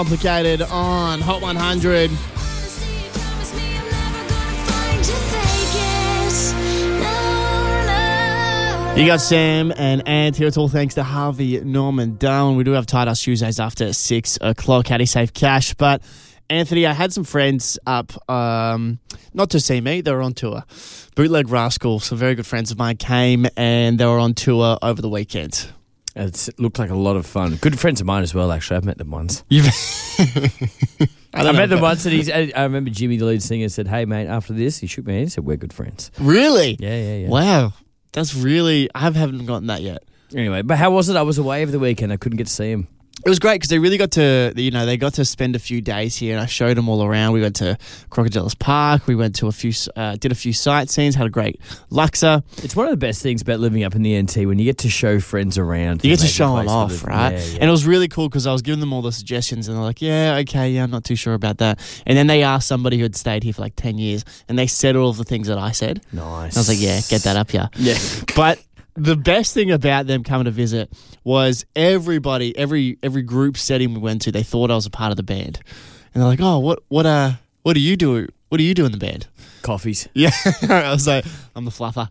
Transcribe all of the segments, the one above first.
Complicated on Hot 100. You got Sam and Ant here. It's all thanks to Harvey Norman Darwin. We do have Tight Ass Tuesdays after 6 o'clock. How do you save cash? But Anthony, I had some friends up, not to see me, they were on tour. Bootleg Rascal, some very good friends of mine came and they were on tour over the weekend. It looked like a lot of fun. Good friends of mine as well, actually. I've met them once. I met them once, and I remember Jimmy, the lead singer, said, "Hey, mate, after this," he shook me hand and said, "We're good friends." Really? Yeah. Wow. That's really, I haven't gotten that yet. Anyway, but how was it? I was away over the weekend. I couldn't get to see him. It was great because they really got to, they got to spend a few days here, and I showed them all around. We went to Crocodiles Park. We went to did a few sightseeing, had a great Luxor. It's one of the best things about living up in the NT when you get to show friends around. You get to show them off, right? Yeah. And it was really cool because I was giving them all the suggestions, and they're like, yeah, I'm not too sure about that. And then they asked somebody who had stayed here for like 10 years, and they said all of the things that I said. Nice. And I was like, yeah, get that up here. Yeah. But the best thing about them coming to visit was everybody, every group setting we went to, they thought I was a part of the band, and they're like, "Oh, what do you do? What do you do in the band?" Coffees. Yeah, I was like, "I'm the fluffer."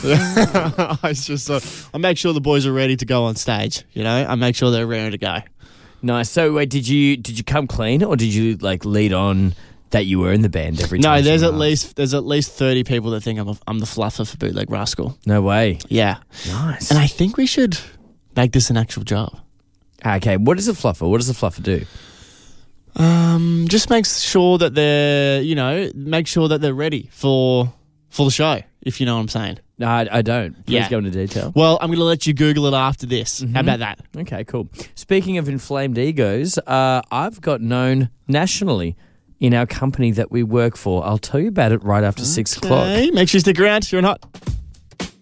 I make sure the boys are ready to go on stage. I make sure they're ready to go. Nice. So, wait, did you come clean, or did you lead on that you were in the band every time? No, there's at least 30 people that think I'm the fluffer for Bootleg Rascal. No way. Yeah. Nice. And I think we should make this an actual job. Okay, what is a fluffer? What does a fluffer do? Just make sure that they're ready for the show, if you know what I'm saying. No, I don't. Please go into detail. Well, I'm going to let you Google it after this. How about that? Okay, cool. Speaking of inflamed egos, I've got known nationally in our company that we work for. I'll tell you about it right after 6 o'clock. Make sure you stick around. You're on Hot.